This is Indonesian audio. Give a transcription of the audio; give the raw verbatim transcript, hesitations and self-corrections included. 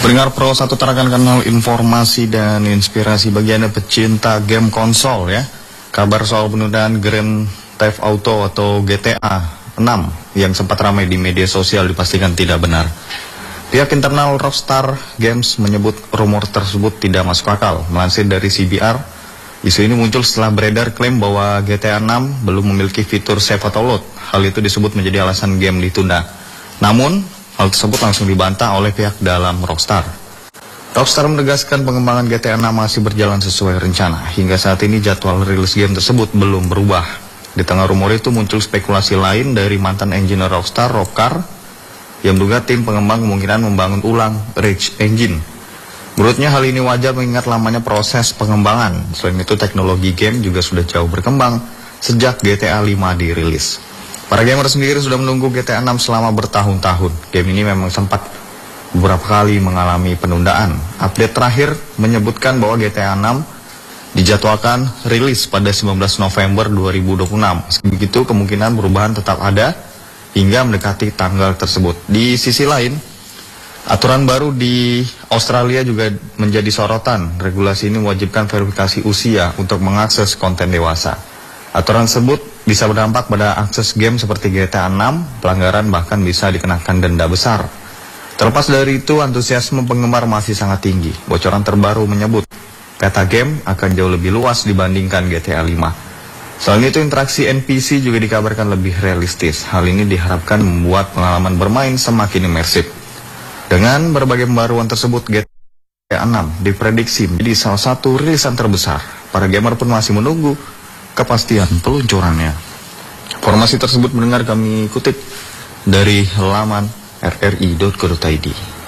Pendengar Pro satu terakan kanal informasi dan inspirasi bagi Anda pecinta game konsol ya. Kabar soal penundaan Grand Theft Auto atau G T A enam yang sempat ramai di media sosial dipastikan tidak benar. Pihak internal Rockstar Games menyebut rumor tersebut tidak masuk akal. Melansir dari C B R, isu ini muncul setelah beredar klaim bahwa G T A enam belum memiliki fitur save atau load. Hal itu disebut menjadi alasan game ditunda. Namun, hal tersebut langsung dibantah oleh pihak dalam Rockstar. Rockstar menegaskan pengembangan G T A enam masih berjalan sesuai rencana. Hingga saat ini jadwal rilis game tersebut belum berubah. Di tengah rumor itu muncul spekulasi lain dari mantan engineer Rockstar, Rockar, yang menduga tim pengembang kemungkinan membangun ulang Rage Engine. Menurutnya hal ini wajar mengingat lamanya proses pengembangan. Selain itu teknologi game juga sudah jauh berkembang sejak G T A lima dirilis. Para gamer sendiri sudah menunggu G T A enam selama bertahun-tahun. Game ini memang sempat beberapa kali mengalami penundaan. Update terakhir menyebutkan bahwa G T A enam dijadwalkan rilis pada sembilan belas November dua ribu dua puluh enam. Meski begitu, kemungkinan perubahan tetap ada hingga mendekati tanggal tersebut. Di sisi lain, aturan baru di Australia juga menjadi sorotan. Regulasi ini mewajibkan verifikasi usia untuk mengakses konten dewasa. Aturan tersebut bisa berdampak pada akses game seperti G T A enam, pelanggaran bahkan bisa dikenakan denda besar. Terlepas dari itu, antusiasme penggemar masih sangat tinggi. Bocoran terbaru menyebut peta game akan jauh lebih luas dibandingkan G T A lima. Selain itu, interaksi N P C juga dikabarkan lebih realistis. Hal ini diharapkan membuat pengalaman bermain semakin imersif. Dengan berbagai pembaruan tersebut, G T A enam diprediksi menjadi salah satu rilisan terbesar. Para gamer pun masih menunggu kepastian peluncurannya. Informasi tersebut mendengar kami kutip dari laman r r i dot co dot i d.